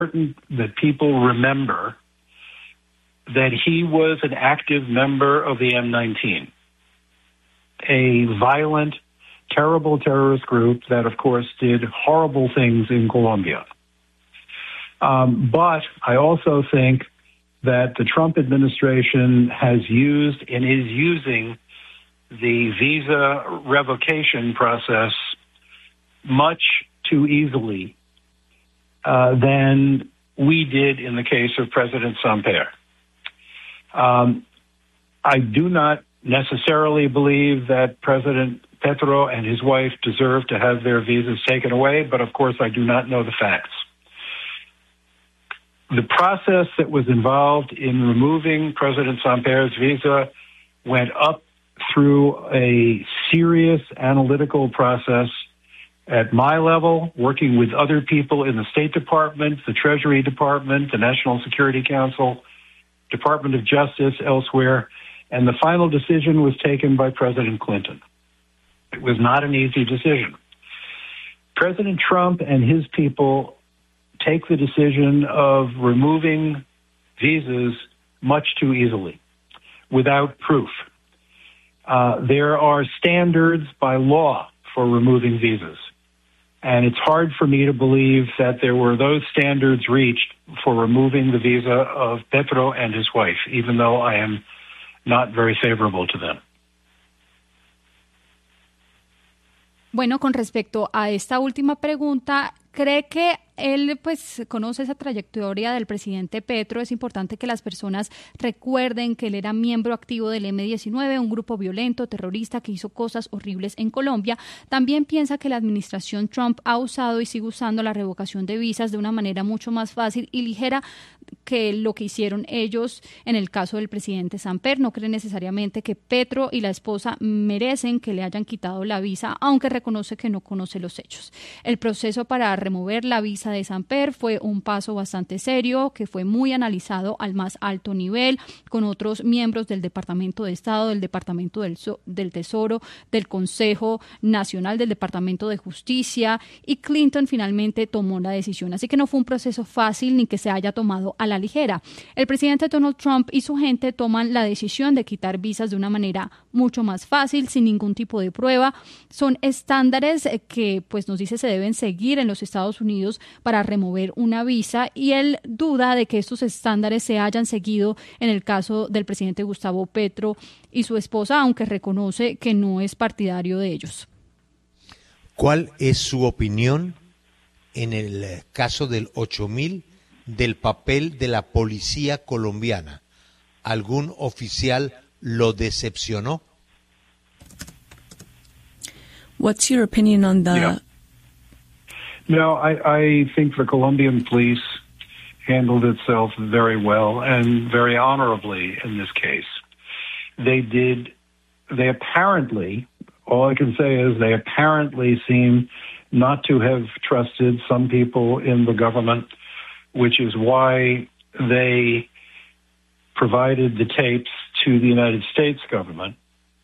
important that people remember that he was an active member of the M19, a violent, terrible terrorist group that, of course, did horrible things in Colombia. But I also think that the Trump administration has used and is using the visa revocation process much too easily than we did in the case of President Samper. I do not necessarily believe that President Petro and his wife deserve to have their visas taken away, but of course I do not know the facts. The process that was involved in removing President Samper's visa went up through a serious analytical process at my level, working with other people in the State Department, the Treasury Department, the National Security Council, Department of Justice, elsewhere, and the final decision was taken by President Clinton. It was not an easy decision. President Trump and his people take the decision of removing visas much too easily, without proof. There are standards by law for removing visas, and it's hard for me to believe that there were those standards reached for removing the visa of Petro and his wife, even though I am not very favorable to them. Bueno, con respecto a esta última pregunta, ¿cree que él pues conoce esa trayectoria del presidente Petro? Es importante que las personas recuerden que él era miembro activo del M-19, un grupo violento, terrorista que hizo cosas horribles en Colombia. También piensa que la administración Trump ha usado y sigue usando la revocación de visas de una manera mucho más fácil y ligera que lo que hicieron ellos en el caso del presidente Samper. No cree necesariamente que Petro y la esposa merecen que le hayan quitado la visa, aunque reconoce que no conoce los hechos. El proceso para remover la visa de Samper fue un paso bastante serio, que fue muy analizado al más alto nivel, con otros miembros del Departamento de Estado, del Departamento del Tesoro, del Consejo Nacional, del Departamento de Justicia, y Clinton finalmente tomó la decisión. Así que no fue un proceso fácil ni que se haya tomado a la ligera. El presidente Donald Trump y su gente toman la decisión de quitar visas de una manera mucho más fácil, sin ningún tipo de prueba. Son estándares que pues nos dice se deben seguir en los Estados Unidos para remover una visa, y él duda de que estos estándares se hayan seguido en el caso del presidente Gustavo Petro y su esposa, aunque reconoce que no es partidario de ellos. ¿Cuál es su opinión en el caso del 8000 del papel de la policía colombiana? ¿Algún oficial lo decepcionó? What's your opinion on the... Yeah. No, I think the Colombian police handled itself very well and very honorably in this case. They apparently, all I can say is they apparently seem not to have trusted some people in the government, which is why they provided the tapes to the United States government.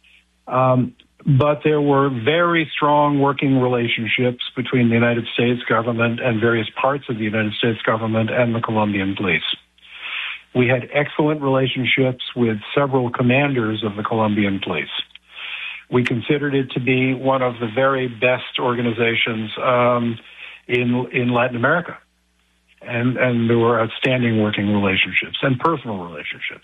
But there were very strong working relationships between the United States government and various parts of the United States government and the Colombian police. We had excellent relationships with several commanders of the Colombian police. We considered it to be one of the very best organizations in Latin America. And there were outstanding working relationships and personal relationships.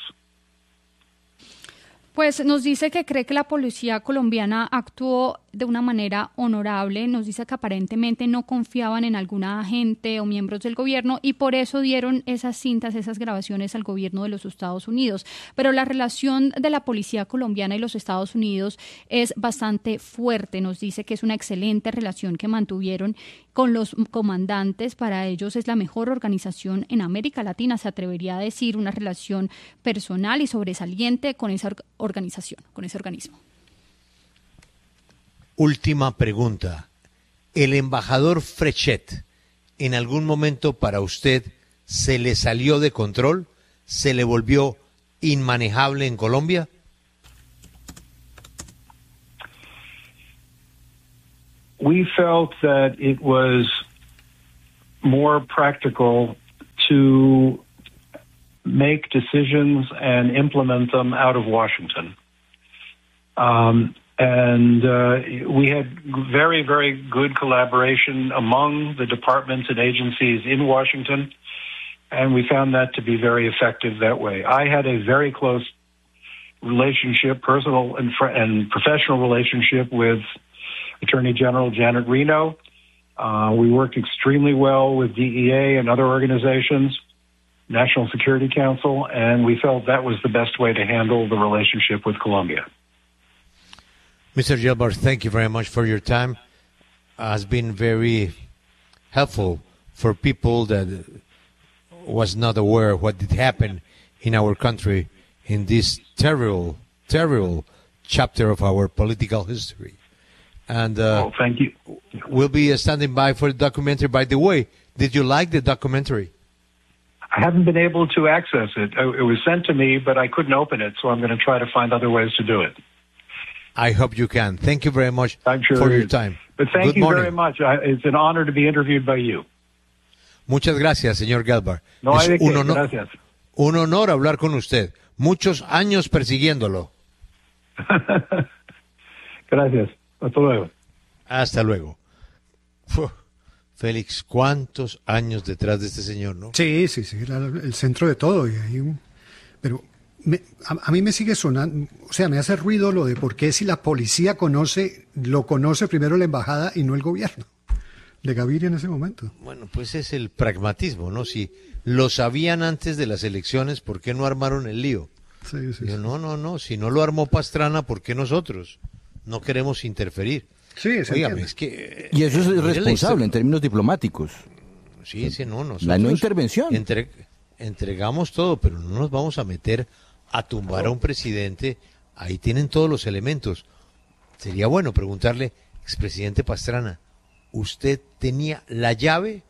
Pues nos dice que cree que la policía colombiana actuó de una manera honorable. Nos dice que aparentemente no confiaban en alguna agente o miembros del gobierno y por eso dieron esas cintas, esas grabaciones al gobierno de los Estados Unidos. Pero la relación de la policía colombiana y los Estados Unidos es bastante fuerte. Nos dice que es una excelente relación que mantuvieron con los comandantes. Para ellos es la mejor organización en América Latina, se atrevería a decir, una relación personal y sobresaliente con esa organización, con ese organismo. Última pregunta. ¿El embajador Frechet en algún momento para usted se le salió de control? ¿Se le volvió inmanejable en Colombia? We felt that it was more practical to make decisions and implement them out of Washington. We had very, very good collaboration among the departments and agencies in Washington, and we found that to be very effective that way. I had a very close relationship, personal and professional relationship with Attorney General Janet Reno. We worked extremely well with DEA and other organizations, National Security Council, and we felt that was the best way to handle the relationship with Colombia. Mr. Gelbar, thank you very much for your time. Has been very helpful for people that was not aware of what did happen in our country in this terrible, terrible chapter of our political history. And thank you. We'll be standing by for the documentary. By the way, did you like the documentary? I haven't been able to access it. It was sent to me, but I couldn't open it, so I'm going to try to find other ways to do it. I hope you can. Thank you very much sure for your time. But thank you very much. It's an honor to be interviewed by you. Muchas gracias, señor Gelbar. No hay de qué. Gracias. Un honor hablar con usted. Muchos años persiguiéndolo. Gracias. Hasta luego. Hasta luego. Félix, ¿cuántos años detrás de este señor, no? Sí, era el centro de todo. Pero a mí me sigue sonando, o sea, me hace ruido lo de por qué si la policía lo conoce primero la embajada y no el gobierno de Gaviria en ese momento. Bueno, pues es el pragmatismo, ¿no? Si lo sabían antes de las elecciones, ¿por qué no armaron el lío? Sí. No, si no lo armó Pastrana, ¿por qué nosotros? No queremos interferir. Sí, Óigame, es que... Y eso es irresponsable en términos diplomáticos. Sí, no, nosotros... La no intervención. Entregamos todo, pero no nos vamos a meter a tumbar a un presidente. Ahí tienen todos los elementos. Sería bueno preguntarle, expresidente Pastrana, ¿usted tenía la llave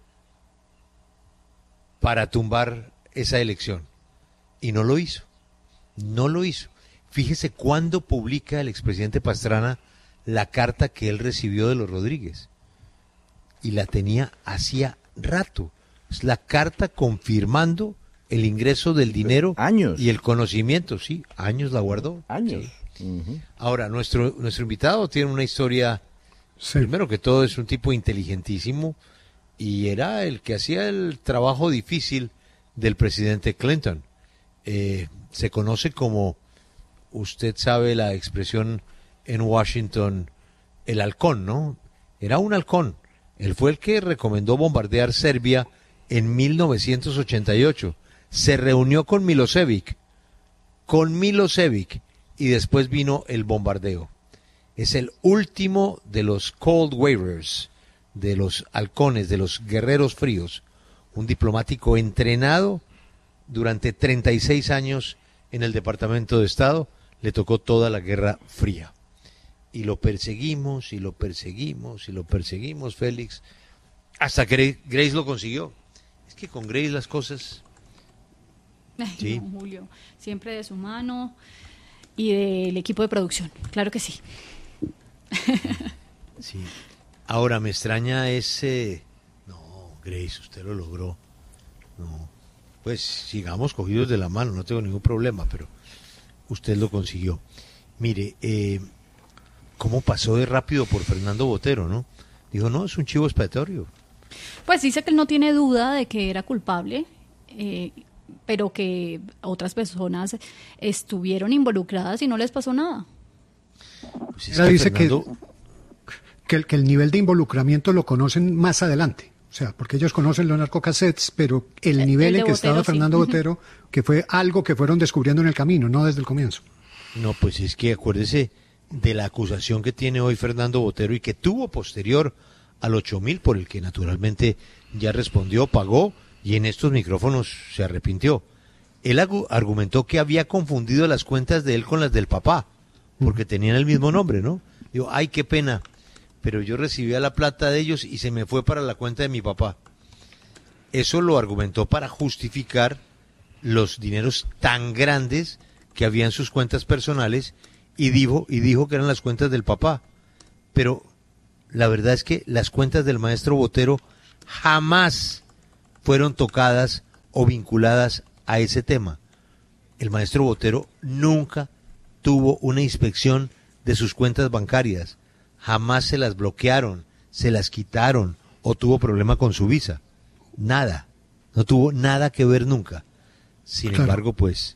para tumbar esa elección? Y no lo hizo. Fíjese cuándo publica el expresidente Pastrana la carta que él recibió de los Rodríguez. Y la tenía hacía rato. Es la carta confirmando el ingreso del dinero años. Y el conocimiento. Sí, años la guardó. Años. Sí. Ahora, nuestro invitado tiene una historia, primero que todo es un tipo inteligentísimo y era el que hacía el trabajo difícil del presidente Clinton. Se conoce como, usted sabe la expresión en Washington, el halcón, ¿no? Era un halcón. Él fue el que recomendó bombardear Serbia en 1988. Se reunió con Milosevic, y después vino el bombardeo. Es el último de los Cold Warriors, de los halcones, de los guerreros fríos. Un diplomático entrenado durante 36 años en el Departamento de Estado, le tocó toda la Guerra Fría. Y lo perseguimos, Félix, hasta que Grace lo consiguió. Es que con Grace las cosas... Ay, sí. No, Julio, siempre de su mano y del equipo de producción, claro que sí. Sí. Ahora me extraña ese... No, Grace, usted lo logró. No, pues sigamos cogidos de la mano, no tengo ningún problema, pero usted lo consiguió. Mire, cómo pasó de rápido por Fernando Botero, ¿no? Dijo, no, es un chivo expiatorio. Pues dice que él no tiene duda de que era culpable, pero que otras personas estuvieron involucradas y no les pasó nada. Pues ella dice Fernando... que el nivel de involucramiento lo conocen más adelante. O sea, porque ellos conocen los narcocassettes, pero el nivel en que Botero, estaba Fernando Botero, que fue algo que fueron descubriendo en el camino, no desde el comienzo. No, pues es que acuérdese de la acusación que tiene hoy Fernando Botero y que tuvo posterior al 8.000, por el que naturalmente ya respondió, pagó y en estos micrófonos se arrepintió. Él argumentó que había confundido las cuentas de él con las del papá, porque tenían el mismo nombre, ¿no? Digo, ay, qué pena, pero yo recibía la plata de ellos y se me fue para la cuenta de mi papá. Eso lo argumentó para justificar los dineros tan grandes que había en sus cuentas personales y dijo que eran las cuentas del papá. Pero la verdad es que las cuentas del maestro Botero jamás fueron tocadas o vinculadas a ese tema. El maestro Botero nunca tuvo una inspección de sus cuentas bancarias, jamás se las bloquearon, se las quitaron o tuvo problema con su visa. Nada, no tuvo nada que ver nunca. Sin embargo, pues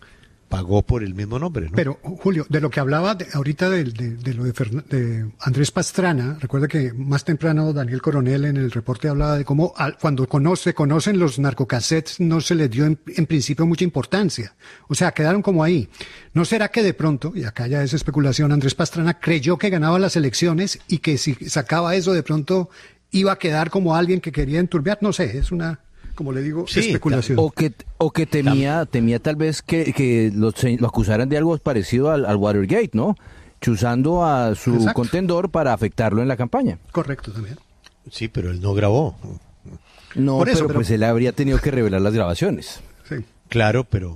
pagó por el mismo nombre, ¿no? Pero, Julio, de lo que hablaba ahorita de lo de Andrés Pastrana, recuerda que más temprano Daniel Coronel en el reporte hablaba de cómo cuando conocen los narcocassettes no se les dio en principio mucha importancia. O sea, quedaron como ahí. ¿No será que de pronto, y acá ya es especulación, Andrés Pastrana creyó que ganaba las elecciones y que si sacaba eso de pronto iba a quedar como alguien que quería enturbiar? No sé, es una... como le digo, sí, especulación. O que temía tal vez que lo acusaran de algo parecido al Watergate, ¿no? Chuzando a su contendor para afectarlo en la campaña. Correcto, también. Sí, pero él no grabó. No, por eso, pero pues él habría tenido que revelar las grabaciones. Sí. Claro, pero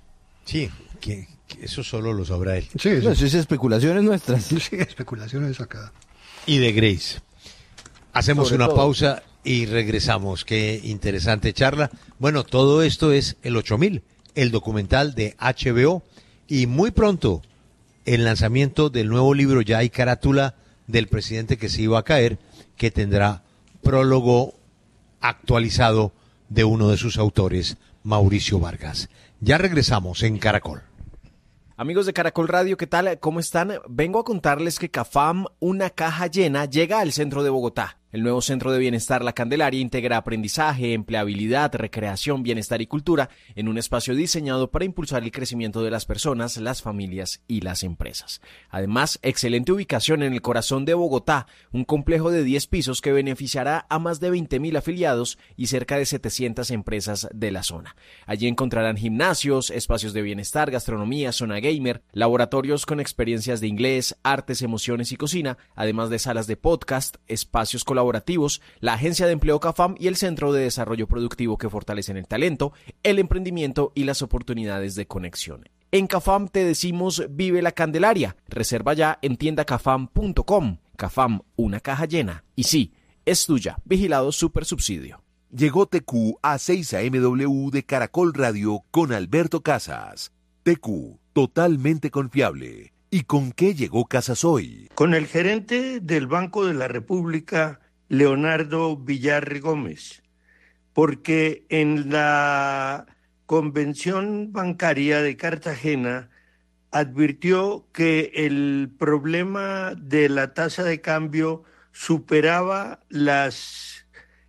sí, que eso solo lo sabrá él. Sí, no, eso es especulaciones nuestras. Sí, especulaciones acá. Y de Grace. Hacemos una pausa y regresamos. Qué interesante charla. Bueno, todo esto es el 8000, el documental de HBO, y muy pronto el lanzamiento del nuevo libro, ya hay carátula del presidente que se iba a caer, que tendrá prólogo actualizado de uno de sus autores, Mauricio Vargas. Ya regresamos en Caracol. Amigos de Caracol Radio, ¿qué tal? ¿Cómo están? Vengo a contarles que CAFAM, una caja llena, llega al centro de Bogotá. El nuevo Centro de Bienestar La Candelaria integra aprendizaje, empleabilidad, recreación, bienestar y cultura en un espacio diseñado para impulsar el crecimiento de las personas, las familias y las empresas. Además, excelente ubicación en el corazón de Bogotá, un complejo de 10 pisos que beneficiará a más de 20.000 afiliados y cerca de 700 empresas de la zona. Allí encontrarán gimnasios, espacios de bienestar, gastronomía, zona gamer, laboratorios con experiencias de inglés, artes, emociones y cocina, además de salas de podcast, espacios colaborativos, la Agencia de Empleo CAFAM y el Centro de Desarrollo Productivo que fortalecen el talento, el emprendimiento y las oportunidades de conexión. En CAFAM te decimos vive la Candelaria. Reserva ya en tiendacafam.com. CAFAM, una caja llena. Y sí, es tuya. Vigilado Supersubsidio. Llegó TQ a 6 AMW de Caracol Radio con Alberto Casas. TQ, totalmente confiable. ¿Y con qué llegó Casas hoy? Con el gerente del Banco de la República, Leonardo Villar Gómez, porque en la Convención Bancaria de Cartagena advirtió que el problema de la tasa de cambio superaba las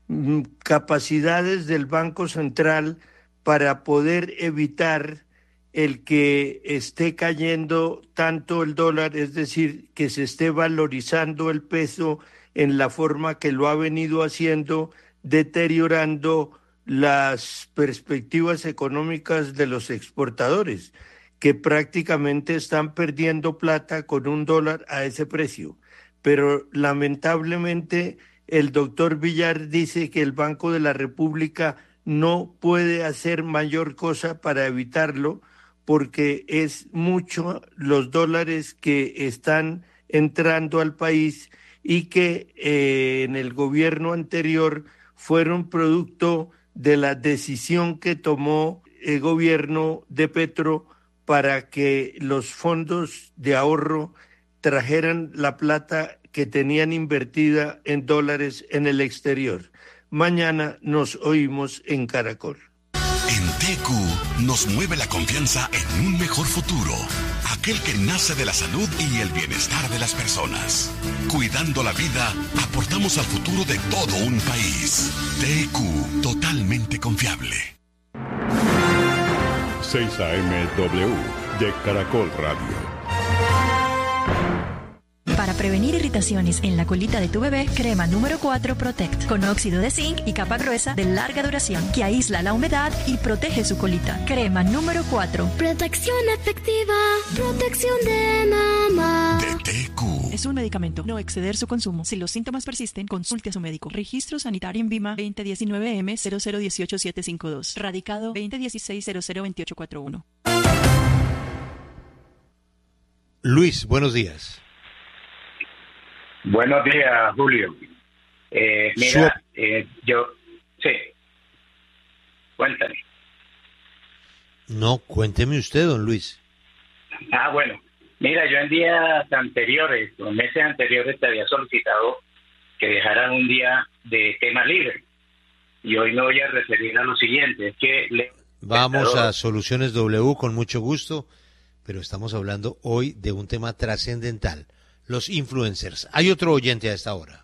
capacidades del Banco Central para poder evitar el que esté cayendo tanto el dólar, es decir, que se esté valorizando el peso en la forma que lo ha venido haciendo, deteriorando las perspectivas económicas de los exportadores, que prácticamente están perdiendo plata con un dólar a ese precio. Pero lamentablemente el doctor Villar dice que el Banco de la República no puede hacer mayor cosa para evitarlo, porque es mucho los dólares que están entrando al país y que en el gobierno anterior fueron producto de la decisión que tomó el gobierno de Petro para que los fondos de ahorro trajeran la plata que tenían invertida en dólares en el exterior. Mañana nos oímos en Caracol. En TQ nos mueve la confianza en un mejor futuro, aquel que nace de la salud y el bienestar de las personas. Cuidando la vida, aportamos al futuro de todo un país. TQ, totalmente confiable. 6 AMW de Caracol Radio. Para prevenir irritaciones en la colita de tu bebé, crema número 4 Protect, con óxido de zinc y capa gruesa de larga duración, que aísla la humedad y protege su colita. Crema número 4. Protección efectiva, protección de mamá. De TQ. Es un medicamento, no exceder su consumo. Si los síntomas persisten, consulte a su médico. Registro sanitario en VIMA 2019M0018752. Radicado 2016-002841. Luis, buenos días. Buenos días, Julio. Mira, yo... Sí. Cuéntame. No, cuénteme usted, don Luis. Bueno, mira, yo en días anteriores, o meses anteriores, te había solicitado que dejaran un día de tema libre. Y hoy me voy a referir a lo siguiente, es que... Vamos a Soluciones W con mucho gusto, pero estamos hablando hoy de un tema trascendental, los influencers. Hay otro oyente a esta hora.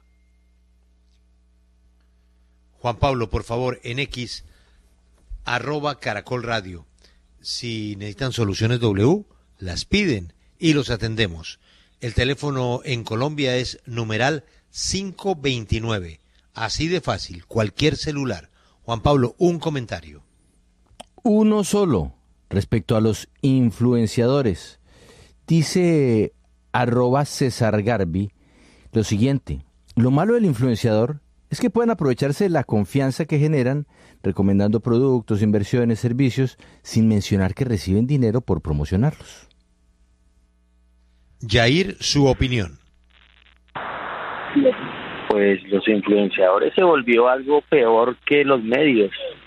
Juan Pablo, por favor, en X, @Caracol Radio. Si necesitan Soluciones W, las piden y los atendemos. El teléfono en Colombia es numeral 529. Así de fácil, cualquier celular. Juan Pablo, un comentario. Uno solo respecto a los influenciadores. Dice @César Garbi lo siguiente: lo malo del influenciador es que pueden aprovecharse de la confianza que generan recomendando productos, inversiones, servicios, sin mencionar que reciben dinero por promocionarlos. Yair, su opinión. Pues los influenciadores se volvió algo peor que los medios.